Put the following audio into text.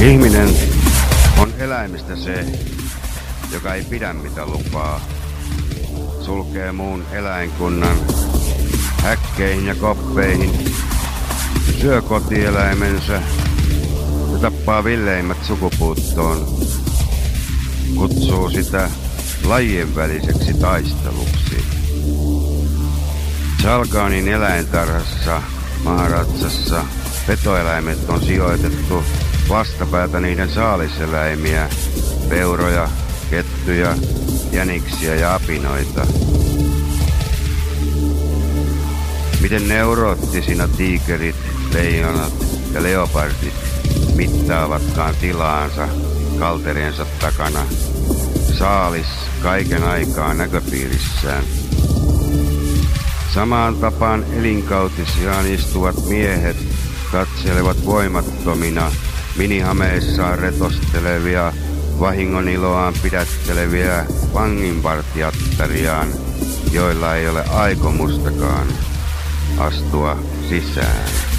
Ihminen on eläimistä se, joka ei pidä mitä lupaa, sulkee muun eläinkunnan häkkeihin ja koppeihin, syö kotieläimensä ja tappaa villeimmät sukupuuttoon, kutsuu sitä lajien väliseksi taisteluksi. Chalganin eläintarhassa Maharatsassa petoeläimet on sijoitettu vastapäätä niiden saaliseläimiä, peuroja, kettuja, jäniksiä ja apinoita. Miten neuroottisina tiikerit, leijonat ja leopardit mittaavatkaan tilaansa kalteriensa takana, saalis kaiken aikaa näköpiirissään. Samaan tapaan elinkautisiaan istuvat miehet katselevat voimattomina minihameissaan retostelevia, vahingoniloaan pidätteleviä vanginvartijattariaan, joilla ei ole aikomustakaan astua sisään.